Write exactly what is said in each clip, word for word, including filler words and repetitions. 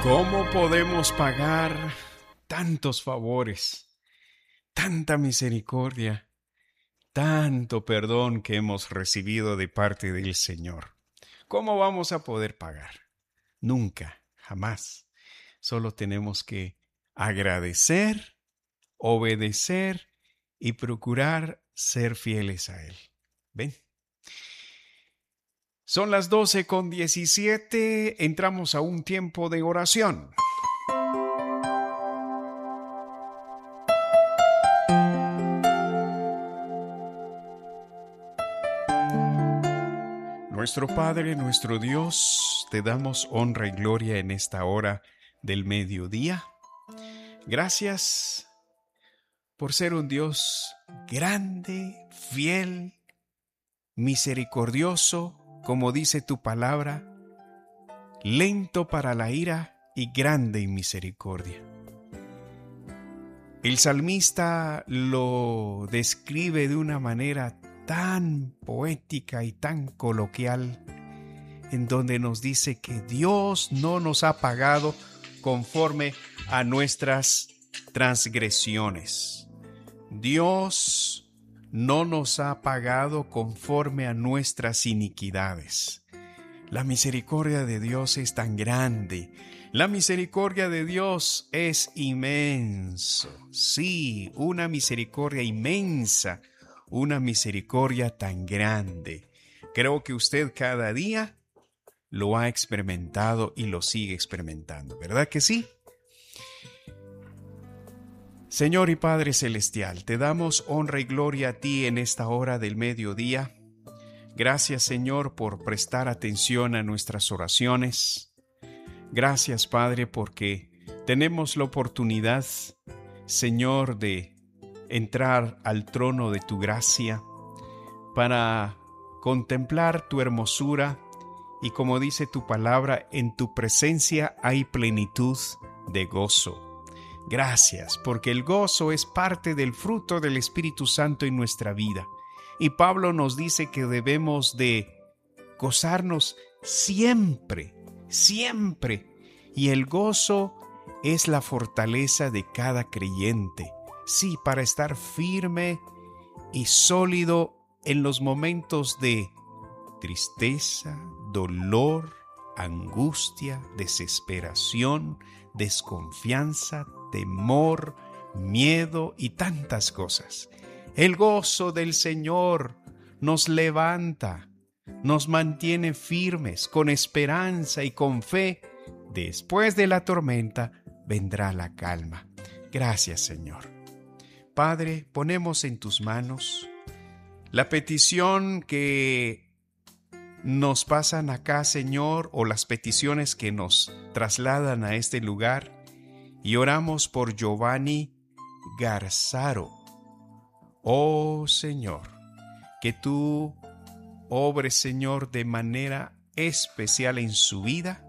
¿Cómo podemos pagar tantos favores, tanta misericordia, tanto perdón que hemos recibido de parte del Señor? ¿Cómo vamos a poder pagar? Nunca, jamás. Solo tenemos que agradecer, obedecer y procurar ser fieles a Él. ¿Ven? Son las doce con diecisiete, entramos a un tiempo de oración. Nuestro Padre, nuestro Dios, te damos honra y gloria en esta hora del mediodía. Gracias por ser un Dios grande, fiel, misericordioso, como dice tu palabra, lento para la ira y grande en misericordia. El salmista lo describe de una manera tan poética y tan coloquial, en donde nos dice que Dios no nos ha pagado conforme a nuestras transgresiones. Dios no nos ha pagado conforme a nuestras iniquidades. La misericordia de Dios es tan grande. La misericordia de Dios es inmenso. Sí, una misericordia inmensa, una misericordia tan grande. Creo que usted cada día lo ha experimentado y lo sigue experimentando, ¿verdad que sí? Señor y Padre Celestial, te damos honra y gloria a ti en esta hora del mediodía. Gracias, Señor, por prestar atención a nuestras oraciones. Gracias, Padre, porque tenemos la oportunidad, Señor, de entrar al trono de tu gracia para contemplar tu hermosura y, como dice tu palabra, en tu presencia hay plenitud de gozo. Gracias, porque el gozo es parte del fruto del Espíritu Santo en nuestra vida. Y Pablo nos dice que debemos de gozarnos siempre, siempre. Y el gozo es la fortaleza de cada creyente. Sí, para estar firme y sólido en los momentos de tristeza, dolor, angustia, desesperación, desconfianza, temor, miedo y tantas cosas. El gozo del Señor nos levanta, nos mantiene firmes, con esperanza y con fe. Después de la tormenta vendrá la calma. Gracias, Señor. Padre, ponemos en tus manos la petición que nos pasan acá, Señor, o las peticiones que nos trasladan a este lugar. Y oramos por Giovanni Garzaro. Oh Señor, que tú obres, Señor, de manera especial en su vida.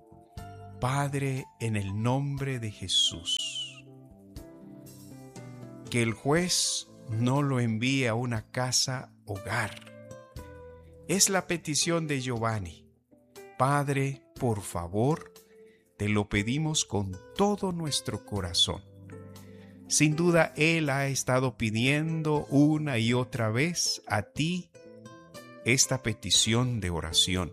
Padre, en el nombre de Jesús. Que el juez no lo envíe a una casa hogar. Es la petición de Giovanni. Padre, por favor, te lo pedimos con todo nuestro corazón. Sin duda, él ha estado pidiendo una y otra vez a ti esta petición de oración.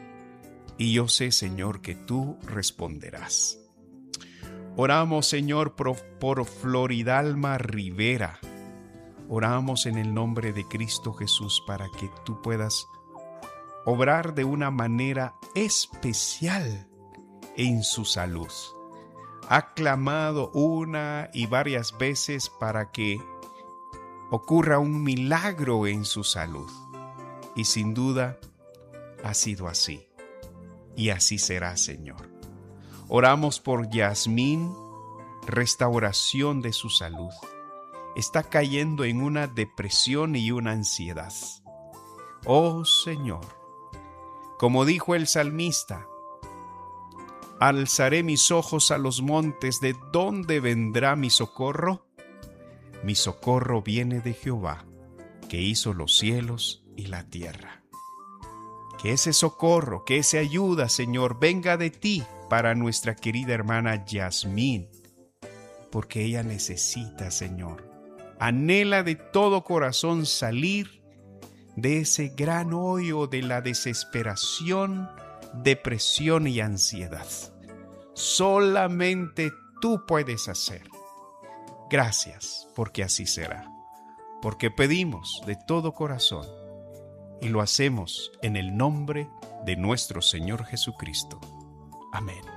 Y yo sé, Señor, que tú responderás. Oramos, Señor, por, por Floridalma Rivera. Oramos en el nombre de Cristo Jesús para que tú puedas obrar de una manera especial en su salud. Ha clamado una y varias veces para que ocurra un milagro en su salud. Y sin duda ha sido así. Y así será, Señor. Oramos por Yasmín, restauración de su salud. Está cayendo en una depresión y una ansiedad. Oh Señor, como dijo el salmista, alzaré mis ojos a los montes, ¿de dónde vendrá mi socorro? Mi socorro viene de Jehová, que hizo los cielos y la tierra. Que ese socorro, que esa ayuda, Señor, venga de ti para nuestra querida hermana Yasmín, porque ella necesita, Señor, anhela de todo corazón salir de ese gran hoyo de la desesperación, depresión y ansiedad. Solamente tú puedes hacer. Gracias, porque así será. Porque pedimos de todo corazón y lo hacemos en el nombre de nuestro Señor Jesucristo. Amén.